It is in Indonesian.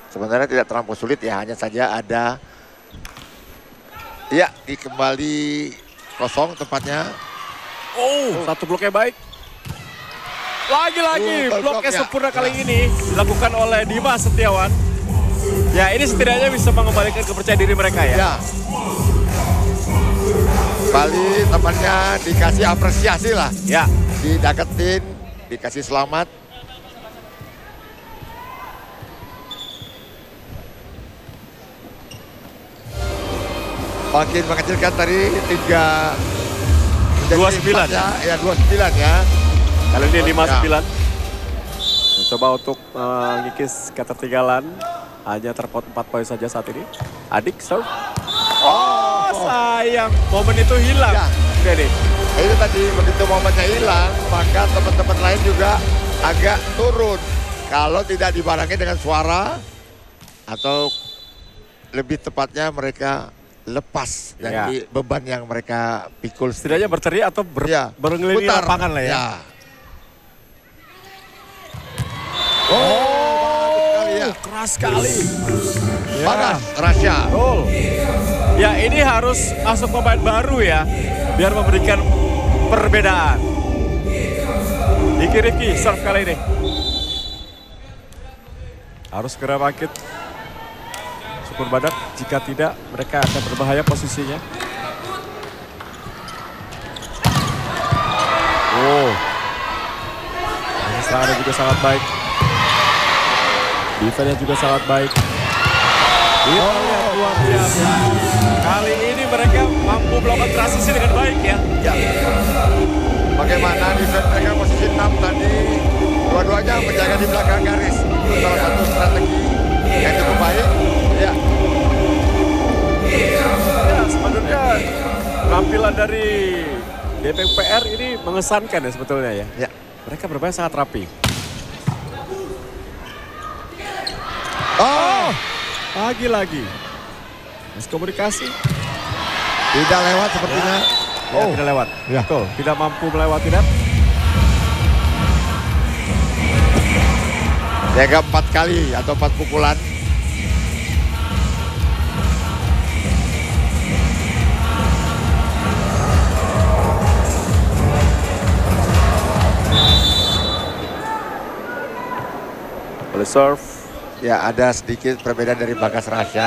Sebenarnya tidak terlampau sulit ya, hanya saja ada ya kembali kosong tempatnya. Oh, satu bloknya baik. Lagi-lagi bloknya sempurna kali ini dilakukan oleh Dimas Setiawan. Ya, ini setidaknya bisa mengembalikan kepercayaan diri mereka ya. Kembali temannya dikasih apresiasi lah. Ya. Dideketin, dikasih selamat. Makin mengecilkan tadi 29 ya 29 ya. Kali ini 59. Mencoba untuk mengikis ketertinggalan. Hanya terpaut 4 poin saja saat ini. Adik serve. Oh, sayang. Momen itu hilang. Ya. Oke nih. Itu tadi begitu momennya hilang, maka teman-teman lain juga agak turun. Kalau tidak dibarengi dengan suara atau lebih tepatnya mereka lepas dari beban yang mereka pikul. Setidaknya berteriak atau berkeliling lapangan lah ya. Keras sekali. Panas, Rasya. Ya, ini harus masuk pemain baru ya, biar memberikan perbedaan. Diki Rifki serve kali ini. Harus segera bangkit. Syukur badak, jika tidak mereka akan berbahaya posisinya. Ini serangannya juga sangat baik. Defense-nya juga sangat baik. Kita lihat luar biasa. Kali ini mereka mampu melakukan transisi dengan baik ya. Bagaimana defense mereka posisi 6 tadi, dua-duanya menjaga di belakang garis. Itu salah satu strategi yang cukup baik. Ya, sebenarnya penampilan dari DPUPR ini mengesankan ya sebetulnya ya. Mereka bermain sangat rapi. Lagi-lagi miskomunikasi. Tidak lewat sepertinya. Tidak lewat. Betul, tidak mampu melewati net. Jaga 4 kali atau 4 pukulan. Oleh serve. Ya, ada sedikit perbedaan dari Bagas Rasya.